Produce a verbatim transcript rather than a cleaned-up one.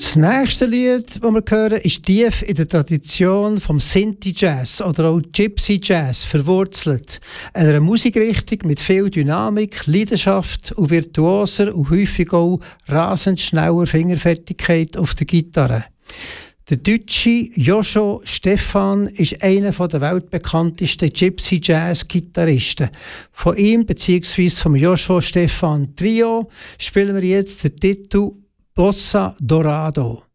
Das nächste Lied, das wir hören, ist tief in der Tradition vom Sinti-Jazz oder auch Gypsy-Jazz verwurzelt. Eine Musikrichtung mit viel Dynamik, Leidenschaft und virtuoser und häufig auch rasend schneller Fingerfertigkeit auf der Gitarre. Der deutsche Joscho Stephan ist einer der weltbekanntesten Gypsy-Jazz-Gitarristen. Von ihm bzw. vom Joscho Stephan Trio spielen wir jetzt den Titel Bossa Dorado.